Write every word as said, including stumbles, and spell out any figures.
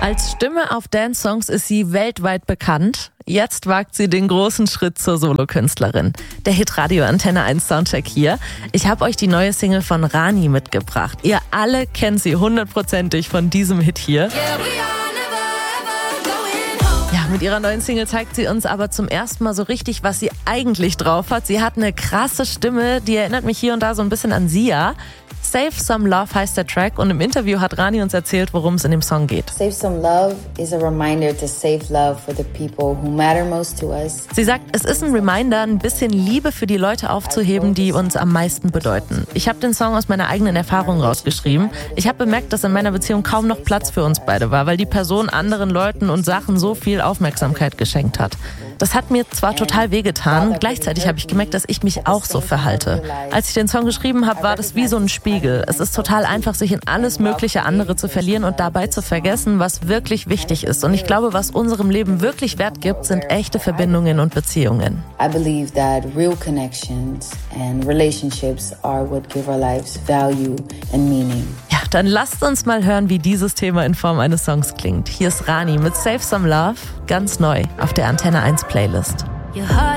Als Stimme auf Dance-Songs ist sie weltweit bekannt. Jetzt wagt sie den großen Schritt zur Solokünstlerin. Der Hitradio Antenne eins Soundcheck hier. Ich habe euch die neue Single von Rani mitgebracht. Ihr alle kennt sie hundertprozentig von diesem Hit hier. Ja, mit ihrer neuen Single zeigt sie uns aber zum ersten Mal so richtig, was sie eigentlich drauf hat. Sie hat eine krasse Stimme, die erinnert mich hier und da so ein bisschen an Sia. Save Some Love heißt der Track und im Interview hat Rani uns erzählt, worum es in dem Song geht. Save Some Love is a reminder to save love for the people who matter most to us. Sie sagt, es ist ein Reminder, ein bisschen Liebe für die Leute aufzuheben, die uns am meisten bedeuten. Ich habe den Song aus meiner eigenen Erfahrung rausgeschrieben. Ich habe bemerkt, dass in meiner Beziehung kaum noch Platz für uns beide war, weil die Person anderen Leuten und Sachen so viel Aufmerksamkeit geschenkt hat. Das hat mir zwar total wehgetan, gleichzeitig habe ich gemerkt, dass ich mich auch so verhalte. Als ich den Song geschrieben habe, war das wie so ein Spiegel. Es ist total einfach, sich in alles mögliche andere zu verlieren und dabei zu vergessen, was wirklich wichtig ist. Und ich glaube, was unserem Leben wirklich Wert gibt, sind echte Verbindungen und Beziehungen. I believe that real connections and relationships are what give our lives value and meaning. Ja, dann lasst uns mal hören, wie dieses Thema in Form eines Songs klingt. Hier ist Rani mit Save Some Love, ganz neu auf der Antenne eins Playlist.